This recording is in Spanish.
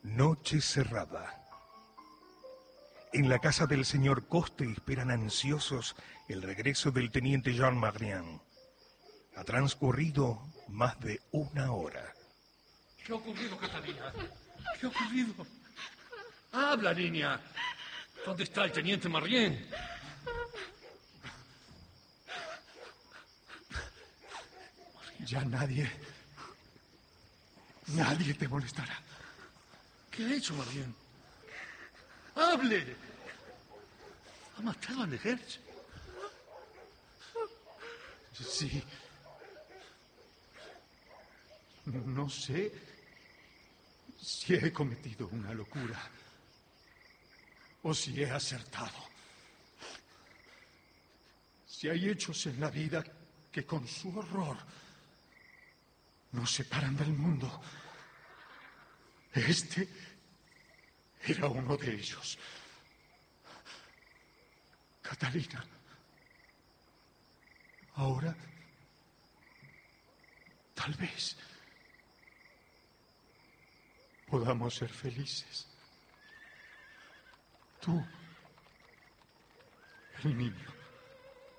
Noche cerrada. En la casa del señor Coste esperan ansiosos el regreso del teniente Jean Marian. Ha transcurrido más de una hora. ¿Qué ha ocurrido, Catalina? ¿Qué ha ocurrido? Habla, niña. ¿Dónde está el teniente Marien? Ya nadie te molestará. ¿Qué ha hecho Marien? ¡Hable! ¿Ha matado a Negerch? Sí. No sé si he cometido una locura o si he acertado. Si hay hechos en la vida que con su horror nos separan del mundo, este era uno de ellos. Catalina, ahora tal vez podamos ser felices. Tú, el niño,